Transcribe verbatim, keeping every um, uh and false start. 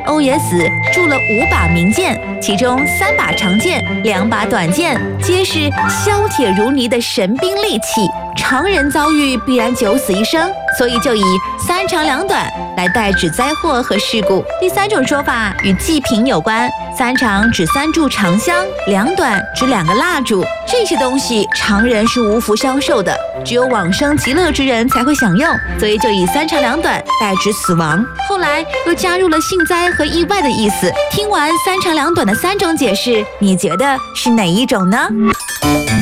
欧冶子铸了五把名剑，其中三把长剑，两把短剑，皆是削铁如泥的神兵利器。常人遭遇必然九死一生，所以就以三长两短来代指灾祸和事故。第三种说法与祭品有关，三长指三炷长香，两短指两个蜡烛。这些东西常人是无福消受的，只有往生极乐之人才会享用，所以就以三长两短代指死亡。后来又加入了幸灾和意外的意思。听完三长两短的三种解释，你觉得是哪一种呢？